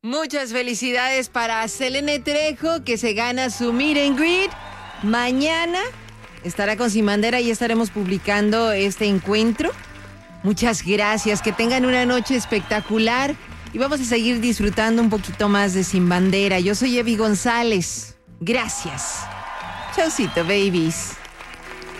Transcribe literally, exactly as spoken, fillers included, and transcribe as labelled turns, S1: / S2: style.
S1: Muchas felicidades para Selene Trejo, que se gana su meet and greet. Mañana estará con Sin Bandera y estaremos publicando este encuentro. Muchas gracias, que tengan una noche espectacular y vamos a seguir disfrutando un poquito más de Sin Bandera. Yo soy Evi González. Gracias. Chaucito, babies.